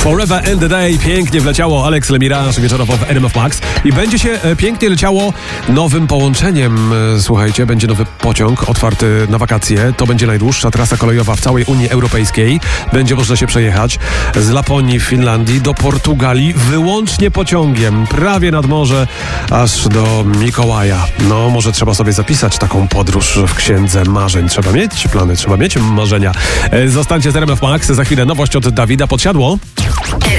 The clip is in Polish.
Forever and the Day pięknie wleciało Alex Lemirage wieczorowo w RMF Max i będzie się pięknie leciało nowym połączeniem. Słuchajcie, będzie nowy pociąg otwarty na wakacje. To będzie najdłuższa trasa kolejowa w całej Unii Europejskiej. Będzie można się przejechać z Laponii w Finlandii do Portugalii wyłącznie pociągiem, prawie nad morze, aż do Mikołaja. No, może trzeba sobie zapisać taką podróż w księdze marzeń. Trzeba mieć plany, trzeba mieć marzenia. Zostańcie z RMF Max. Za chwilę nowość od Dawida Podsiadło.